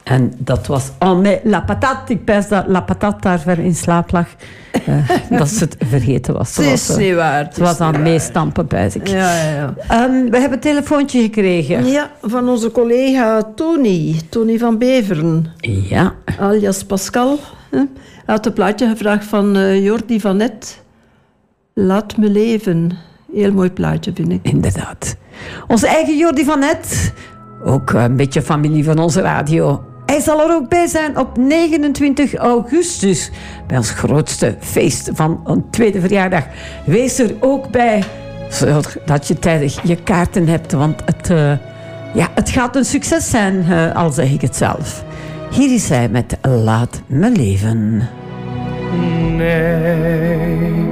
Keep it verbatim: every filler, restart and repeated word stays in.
En dat was oh, mais la patate. Ik pijs dat la patate daar ver in slaap lag. Uh, dat ze het vergeten was. Het is niet waar. Ze was aan het meestampen, pijs ik. Ja, ja, ja. Um, we hebben een telefoontje gekregen. Ja, van onze collega Tony. Tony van Beveren. Ja. Alias Pascal. Hij had een plaatje gevraagd van uh, Jordi van Net. Laat me leven. Heel mooi plaatje, vind ik. Inderdaad. Onze eigen Jordi van Net. Ook een beetje familie van onze radio. Hij zal er ook bij zijn op negenentwintig augustus. Bij ons grootste feest van een tweede verjaardag. Wees er ook bij, zodat je tijdig je kaarten hebt. Want het, uh, ja, het gaat een succes zijn, uh, al zeg ik het zelf. Hier is hij met Laat me leven. Nee.